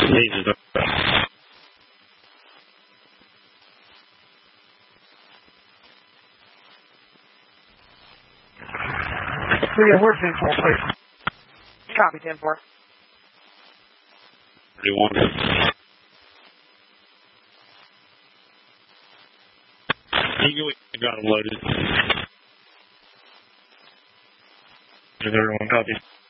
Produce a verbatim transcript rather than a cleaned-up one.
Jesus. Yeah, we're ten four, please. Copy, ten four. thirty-one. Eagle, we got him loaded. thirty-one, copy.